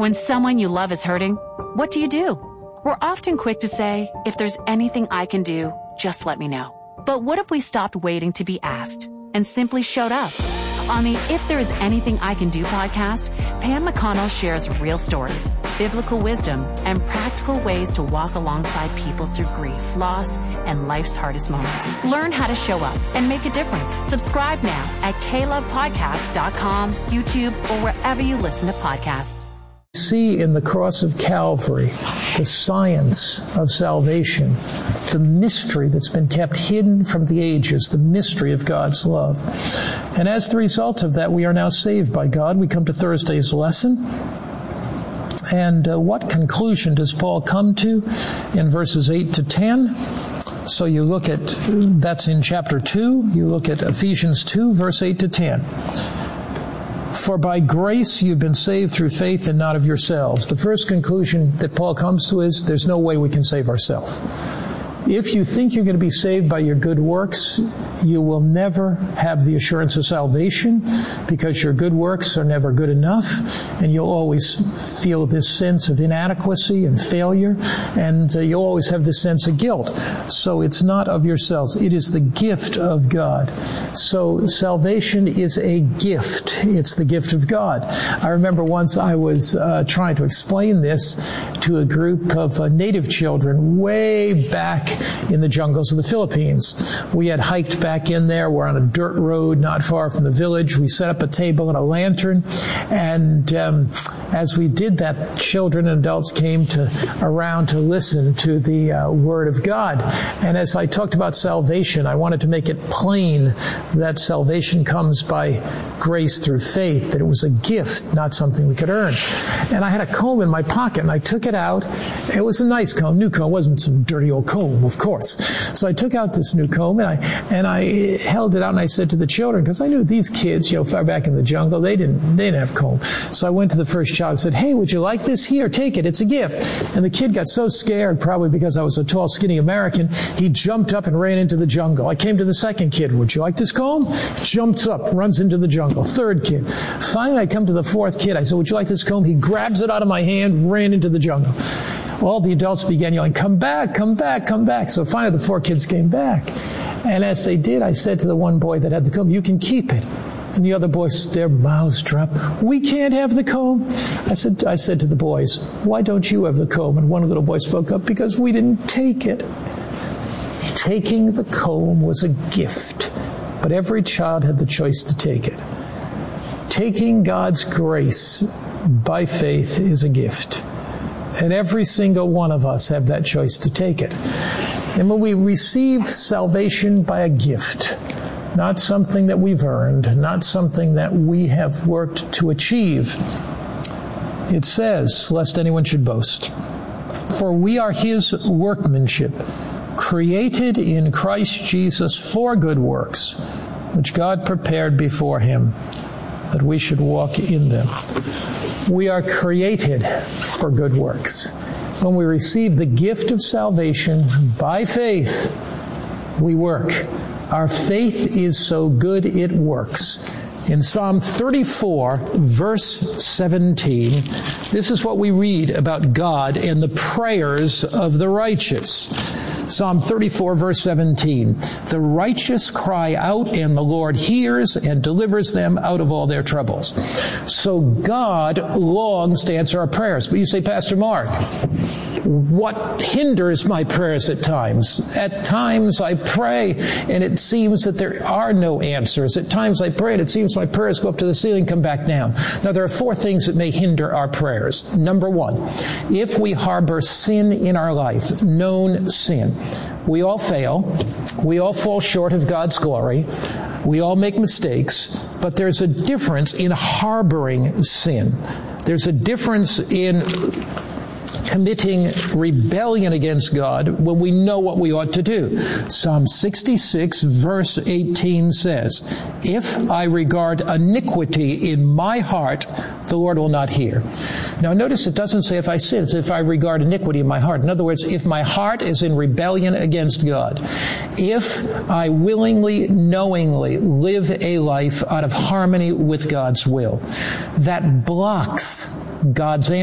When someone you love is hurting, what do? We're often quick to say, if there's anything I can do, just let me know. But what if we stopped waiting to be asked and simply showed up? On the If There Is Anything I Can Do podcast, Pam McConnell shares real stories, biblical wisdom, and practical ways to walk alongside people through grief, loss, and life's hardest moments. Learn how to show up and make a difference. Subscribe now at KLovePodcasts.com, YouTube, or wherever you listen to podcasts. See in the cross of Calvary the science of salvation, the mystery that's been kept hidden from the ages, the mystery of God's love. And as the result of that, we are now saved by God. We come to Thursday's lesson. And what conclusion does Paul come to in verses 8 to 10? So you look at, that's in chapter 2, you look at Ephesians 2, verse 8 to 10. For by grace you've been saved through faith and not of yourselves. The first conclusion that Paul comes to is there's no way we can save ourselves. If you think you're going to be saved by your good works, you will never have the assurance of salvation because your good works are never good enough, and you'll always feel this sense of inadequacy and failure, and you'll always have this sense of guilt. So it's not of yourselves. It is the gift of God. So salvation is a gift. It's the gift of God. I remember once I was trying to explain this to a group of native children way back in the jungles of the Philippines. We had hiked back in there. We're on a dirt road not far from the village. We set up a table and a lantern, and as we did that, children and adults came around to listen to the Word of God. And as I talked about salvation, I wanted to make it plain that salvation comes by grace through faith, that it was a gift, not something we could earn. And I had a comb in my pocket, and I took it out. It was a nice comb, new comb. It wasn't some dirty old comb, of course. So I took out this new comb, and I held it out, and I said to the children, because I knew these kids, far back in the jungle, they didn't have comb. So I went to the first child and said, hey, would you like this? Here, take it. It's a gift. And the kid got so scared, probably because I was a tall, skinny American, he jumped up and ran into the jungle. I came to the second kid. Would you like this comb? Jumps up, runs into the jungle. Third kid. Finally, I come to the fourth kid. I said, would you like this comb? He grabs it out of my hand, ran into the jungle. All the adults began yelling, come back, come back, come back. So finally the four kids came back. And as they did, I said to the one boy that had the comb, you can keep it. And the other boys, their mouths dropped. We can't have the comb. I said to the boys, why don't you have the comb? And one little boy spoke up, because we didn't take it. Taking the comb was a gift, but every child had the choice to take it. Taking God's grace by faith is a gift. And every single one of us have that choice to take it. And when we receive salvation by a gift, not something that we've earned, not something that we have worked to achieve, it says, lest anyone should boast. For we are His workmanship, created in Christ Jesus for good works, which God prepared before Him, that we should walk in them. We are created for good works. When we receive the gift of salvation by faith, we work. Our faith is so good it works. In Psalm 34, verse 17, this is what we read about God and the prayers of the righteous. Psalm 34, verse 17, the righteous cry out, and the Lord hears and delivers them out of all their troubles. So God longs to answer our prayers. But you say, Pastor Mark, what hinders my prayers at times? At times I pray, and it seems that there are no answers. At times I pray, and it seems my prayers go up to the ceiling, come back down. Now, there are four things that may hinder our prayers. Number one, if we harbor sin in our life, known sin. We all fail. We all fall short of God's glory. We all make mistakes. But there's a difference in harboring sin. There's a difference in committing rebellion against God when we know what we ought to do. Psalm 66, verse 18 says, if I regard iniquity in my heart, the Lord will not hear. Now notice it doesn't say if I sin, it's if I regard iniquity in my heart. In other words, if my heart is in rebellion against God, if I willingly, knowingly live a life out of harmony with God's will, that blocks God's answer.